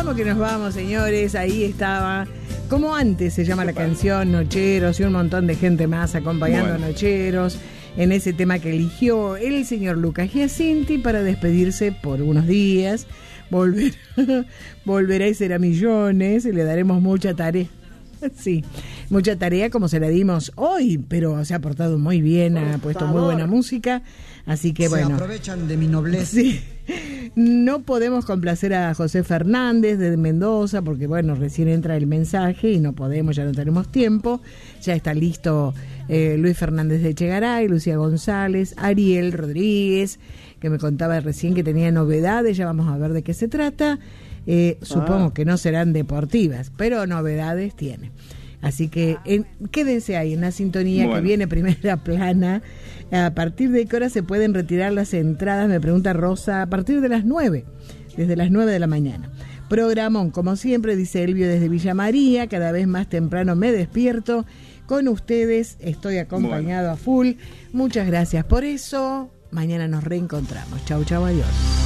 vamos, señores. Ahí estaba, como antes se llama la canción, Nocheros, y un montón de gente más acompañando a Nocheros en ese tema que eligió el señor Lucas Giacinti para despedirse por unos días. Volverá y será millones, y le daremos mucha tarea. Sí, mucha tarea como se la dimos hoy, pero se ha portado muy bien, ha puesto muy buena música, así que bueno. Se aprovechan de mi nobleza. Sí. No podemos complacer a José Fernández de Mendoza porque bueno, recién entra el mensaje y no podemos, ya no tenemos tiempo. Ya está listo Luis Fernández de Echegaray, Lucía González, Ariel Rodríguez, que me contaba recién que tenía novedades, ya vamos a ver de qué se trata. Supongo que no serán deportivas, pero novedades tiene. Así que quédense ahí en la sintonía que viene Primera Plana. A partir de qué hora se pueden retirar las entradas, me pregunta Rosa, a partir de las 9, desde las 9 de la mañana. Programón, como siempre, dice Elvio desde Villa María, cada vez más temprano me despierto. Con ustedes estoy acompañado a full. Muchas gracias por eso. Mañana nos reencontramos. Chau, chau, adiós.